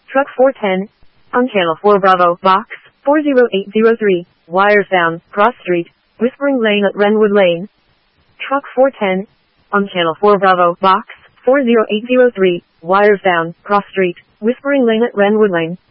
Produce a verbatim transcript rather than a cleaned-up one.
Truck four ten. On channel four Bravo, box four zero eight zero three, wires down, cross street, Whispering Lane at Renwood Lane. Truck four ten. On channel four Bravo, box four zero eight zero three, wires down, cross street, Whispering Lane at Renwood Lane.